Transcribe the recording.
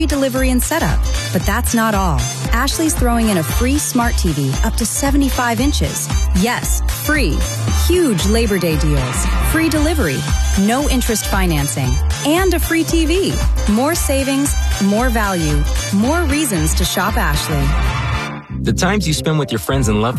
delivery and setup. But that's not all. Ashley's throwing in a free smart TV up to 75 inches. Yes, free. Huge Labor Day deals. Free delivery. No interest financing. And a free TV. More savings, more value, more reasons to shop Ashley. The times you spend with your friends and loved